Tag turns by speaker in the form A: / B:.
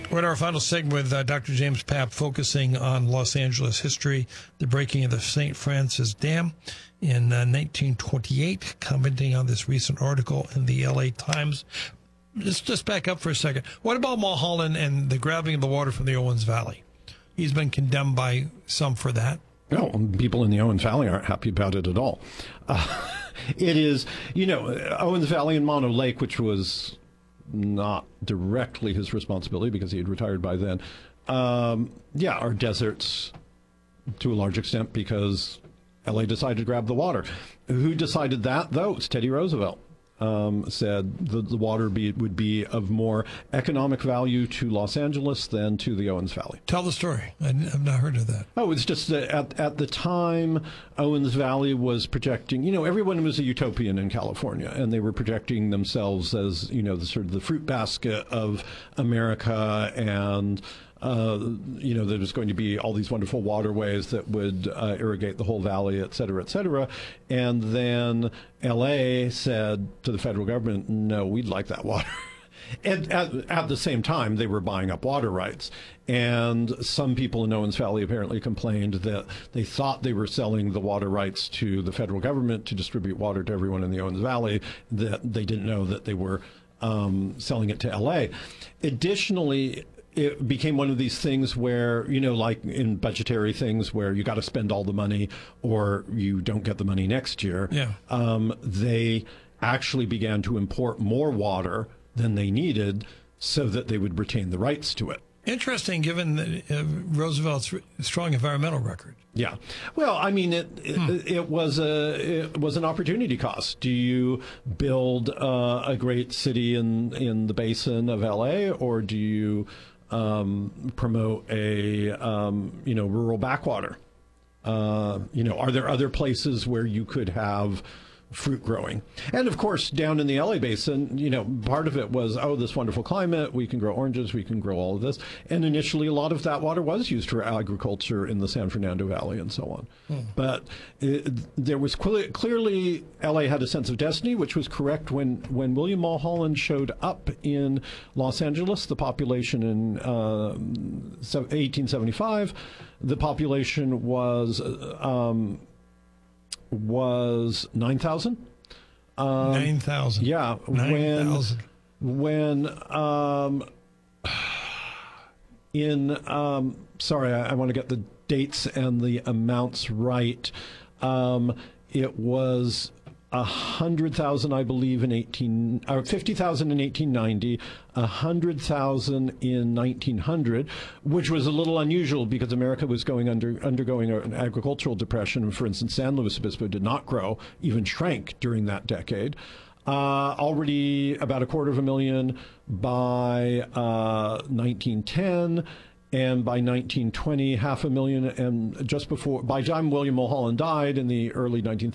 A: We're in our final segment with Dr. James Papp, focusing on Los Angeles history, the breaking of the St. Francis Dam in 1928, commenting on this recent article in the LA Times. Just back up for a second. What about Mulholland and the grabbing of the water from the Owens Valley? He's been condemned by some for that.
B: No, people in the Owens Valley aren't happy about it at all. It is, Owens Valley and Mono Lake, which was not directly his responsibility because he had retired by then, are deserts to a large extent because LA decided to grab the water. Who decided that, though? It's Teddy Roosevelt. Said the water would be of more economic value to Los Angeles than to the Owens Valley.
A: Tell the story. I've not heard of that.
B: Oh, it's just that at the time, Owens Valley was projecting, everyone was a utopian in California, and they were projecting themselves as, the sort of the fruit basket of America, and there was going to be all these wonderful waterways that would irrigate the whole valley, et cetera, et cetera. And then L.A. said to the federal government, no, we'd like that water. And at the same time, they were buying up water rights. And some people in Owens Valley apparently complained that they thought they were selling the water rights to the federal government to distribute water to everyone in the Owens Valley, that they didn't know that they were selling it to L.A. Additionally, it became one of these things where, like in budgetary things where you got to spend all the money or you don't get the money next year.
A: Yeah.
B: They actually began to import more water than they needed so that they would retain the rights to it.
A: Interesting, given Roosevelt's strong environmental record.
B: Yeah. Well, I mean, it was an opportunity cost. Do you build a great city in the basin of L.A., or do you promote a rural backwater? Are there other places where you could have fruit growing? And of course, down in the LA basin, part of it was, this wonderful climate, we can grow oranges, we can grow all of this. And initially, a lot of that water was used for agriculture in the San Fernando Valley and so on. But there was clearly, LA had a sense of destiny, which was correct. When William Mulholland showed up in Los Angeles, the population in 1875, the population was 9,000.
A: 9,000.
B: Yeah.
A: 9,000.
B: Sorry, I want to get the dates and the amounts right. It was 100,000, I believe, 50,000 in 1890, 100,000 in 1900, which was a little unusual because America was undergoing an agricultural depression. For instance, San Luis Obispo did not grow, even shrank during that decade. Already about 250,000 by 1910. And by 1920, 500,000, and by the time William Mulholland died in the early 1930s,